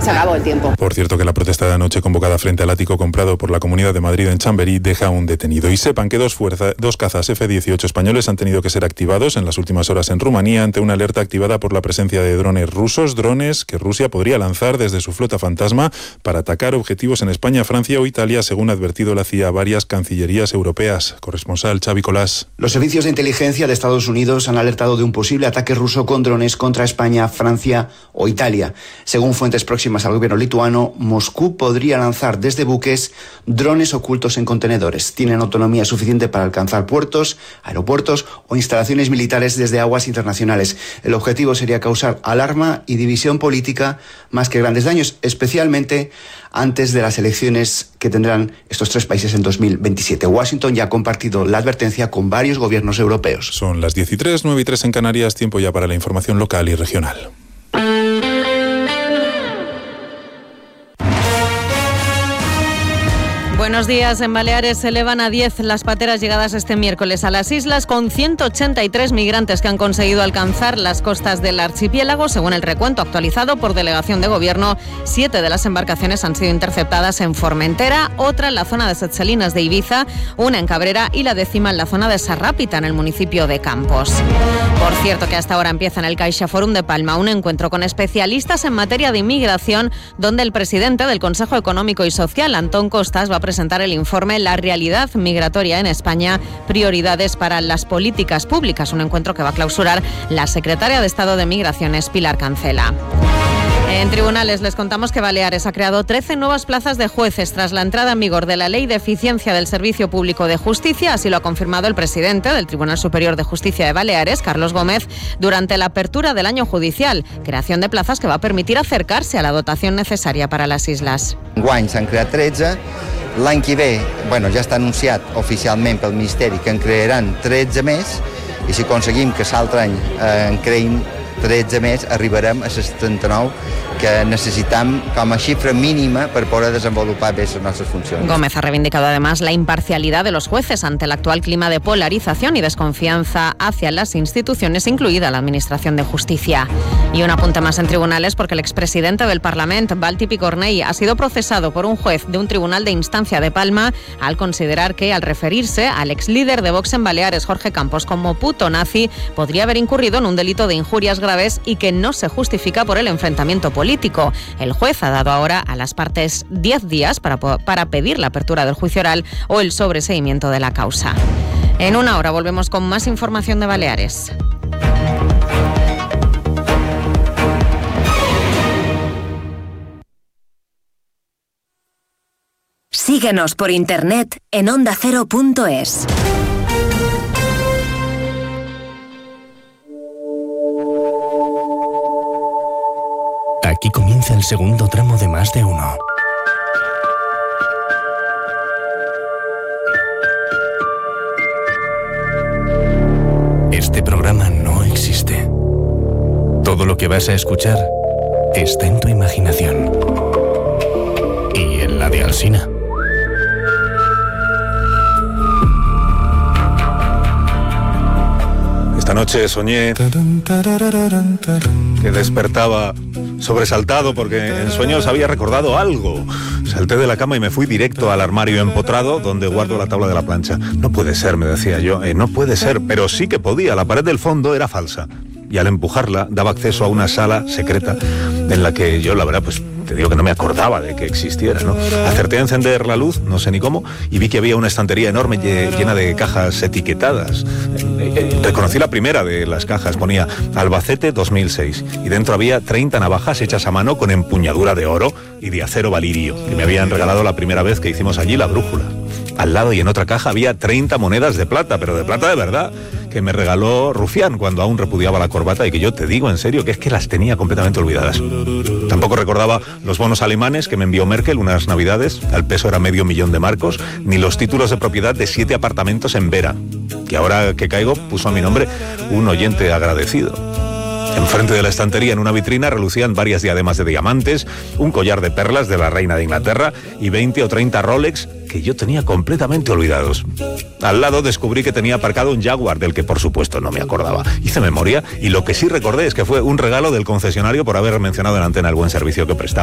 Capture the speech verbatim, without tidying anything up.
Se acabó el tiempo. Por cierto, que la protesta de anoche convocada frente al ático comprado por la Comunidad de Madrid en Chamberí deja un detenido. Y sepan que dos, fuerza, dos cazas F dieciocho españoles han tenido que ser activados en las últimas horas en Rumanía ante una alerta activada por la presencia de drones rusos, drones que Rusia podría lanzar desde su flota fantasma para atacar objetivos en España, Francia o Italia, según ha advertido la C I A a varias cancillerías europeas. Corresponsal Xavi Colás. Los servicios de inteligencia de Estados Unidos han alertado de un posible ataque ruso con drones contra España, Francia o Italia. Según fuentes próximas al gobierno lituano, Moscú podría lanzar desde buques drones ocultos en contenedores. Tienen autonomía suficiente para alcanzar puertos, aeropuertos o instalaciones militares desde aguas internacionales. El objetivo sería causar alarma y división política más que grandes daños, especialmente antes de las elecciones que tendrán estos tres países en dos mil veintisiete. Washington ya ha compartido la advertencia con varios gobiernos europeos. Son las diez y tres, nueve y tres en Canarias, tiempo ya para la información local y regional. Buenos días. En Baleares se elevan a diez las pateras llegadas este miércoles a las islas, con ciento ochenta y tres migrantes que han conseguido alcanzar las costas del archipiélago. Según el recuento actualizado por delegación de gobierno, siete de las embarcaciones han sido interceptadas en Formentera, otra en la zona de Setselinas de Ibiza, una en Cabrera y la décima en la zona de Sarrápita, en el municipio de Campos. Por cierto, que hasta ahora empieza en el CaixaForum de Palma un encuentro con especialistas en materia de inmigración, donde el presidente del Consejo Económico y Social, Antón Costas, va a presentar el informe La realidad migratoria en España, prioridades para las políticas públicas, un encuentro que va a clausurar la secretaria de Estado de Migraciones, Pilar Cancela. En tribunales les contamos que Baleares ha creado trece nuevas plazas de jueces tras la entrada en vigor de la Ley de Eficiencia del Servicio Público de Justicia. Así lo ha confirmado el presidente del Tribunal Superior de Justicia de Baleares, Carlos Gómez, durante la apertura del año judicial. Creación de plazas que va a permitir acercarse a la dotación necesaria para las islas. Enguany s'han creat tretze. L'any que ve, bueno, ja està anunciat oficialment pel Ministeri que en crearan tretze més, i si aconseguim que l'altre any eh, en creïn tretze més, arribarem a les setanta-nou que necessitam com a xifra mínima per poder desenvolupar bé les nostres funcions. Gómez ha reivindicado además la imparcialidad de los jueces ante el actual clima de polarización y desconfianza hacia las instituciones, incluida la Administración de Justicia. Y un apunte más en tribunales, porque el expresidente del Parlamento, Balti Picornell, ha sido procesado por un juez de un tribunal de instancia de Palma al considerar que, al referirse al ex líder de Vox en Baleares, Jorge Campos, como puto nazi, podría haber incurrido en un delito de injurias graves y que no se justifica por el enfrentamiento político. El juez ha dado ahora a las partes diez días para, para pedir la apertura del juicio oral o el sobreseimiento de la causa. En una hora volvemos con más información de Baleares. Síguenos por internet en onda cero punto es. Aquí comienza el segundo tramo de Más de Uno. Este programa no existe. Todo lo que vas a escuchar está en tu imaginación. Y en la de Alsina. Esta noche soñé que despertaba sobresaltado porque en sueños había recordado algo. Salté de la cama y me fui directo al armario empotrado donde guardo la tabla de la plancha. No puede ser, me decía yo, eh, no puede ser, pero sí que podía. La pared del fondo era falsa y al empujarla daba acceso a una sala secreta en la que yo, la verdad, pues te digo que no me acordaba de que existiera, ¿no? Acerté a encender la luz, no sé ni cómo, y vi que había una estantería enorme llena de cajas etiquetadas. Reconocí la primera de las cajas, ponía Albacete dos mil seis, y dentro había treinta navajas hechas a mano con empuñadura de oro y de acero valirio, que me habían regalado la primera vez que hicimos allí la brújula. Al lado y en otra caja había treinta monedas de plata, pero de plata de verdad, que me regaló Rufián cuando aún repudiaba la corbata y que yo te digo en serio que es que las tenía completamente olvidadas. Tampoco recordaba los bonos alemanes que me envió Merkel unas navidades, al peso era medio millón de marcos, ni los títulos de propiedad de siete apartamentos en Vera, que ahora que caigo puso a mi nombre un oyente agradecido. Enfrente de la estantería, en una vitrina, relucían varias diademas de diamantes, un collar de perlas de la reina de Inglaterra y veinte o treinta Rolex que yo tenía completamente olvidados. Al lado descubrí que tenía aparcado un Jaguar, del que por supuesto no me acordaba. Hice memoria y lo que sí recordé es que fue un regalo del concesionario por haber mencionado en antena el buen servicio que prestaba.